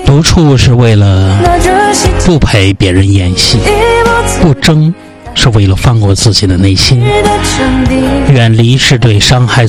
独处是为了不陪别人演戏，不争是为了放过自己的内心，远离是对伤害